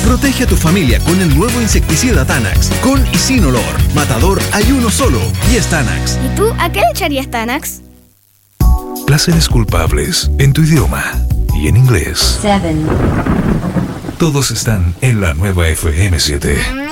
Protege a tu familia con el nuevo insecticida Tanax. Con y sin olor. Matador hay uno solo y es Tanax. ¿Y tú a qué le echarías Tanax? Placeres culpables en tu idioma y en inglés. 7. Todos están en la nueva FM7.